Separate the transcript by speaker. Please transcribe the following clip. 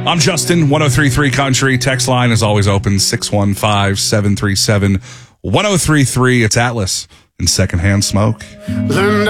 Speaker 1: I'm Justin, 1033 Country. Text line is always open, 615-737-1033. It's Atlas and Secondhand Smoke.